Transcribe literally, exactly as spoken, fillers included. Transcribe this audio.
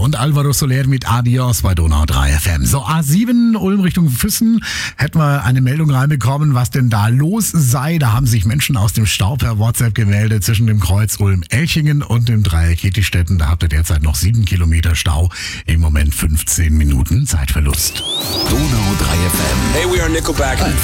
und Alvaro Soler mit Adios bei Donau drei F M. So, A sieben, Ulm Richtung Füssen, hätten wir eine Meldung reinbekommen, was denn da los sei. Da haben sich Menschen aus dem Stau per WhatsApp gemeldet zwischen dem Kreuz Ulm-Elchingen und dem Dreieck Ettistetten. Da habt ihr derzeit noch sieben Kilometer Stau, im Moment fünfzehn Minuten Zeitverlust. Donau drei F M. Hey, we are Nickelback.